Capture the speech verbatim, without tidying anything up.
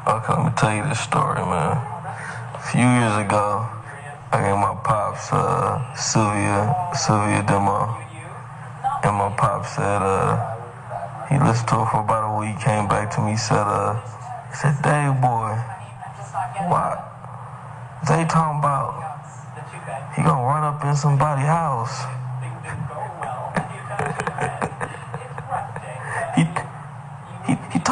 Okay, let me tell you this story, man. A few years ago, I gave my pops uh, Sylvia, Sylvia Demo, and my pop said uh, he listened to it for about a week, came back to me, said, uh, he said, Dave boy, why? They talking about he gonna run up in somebody's house. he, he, he